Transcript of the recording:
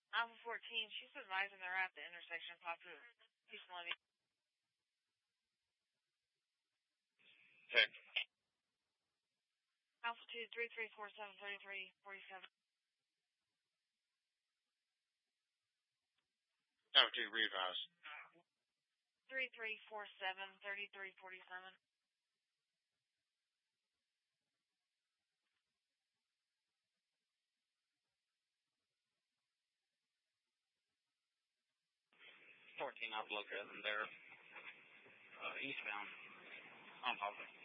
Alpha 14, she's advising they're at the intersection, Papa Houston Levy. Check. Alpha 2, 3347, 3347. Alpha 2, re-advise. 3347, 3347. I've located them there, eastbound on Papa.